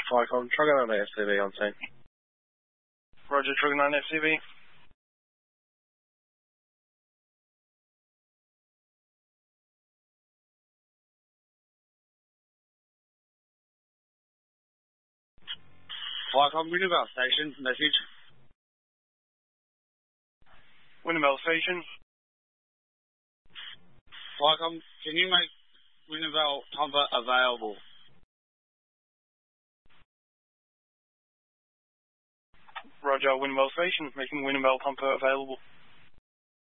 Flycom, Trugger 9 FCV on scene. Roger, Trugger 9 FCV. Flycom, Wintervale Station, message. Wintervale Station. Flycom, can you make Wintervale Pumper available? Roger, Wintervale Station, making Wintervale Pumper available.